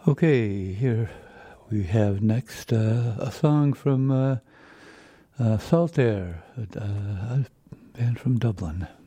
Okay, here we have next a song from Salt Air, a band from Dublin.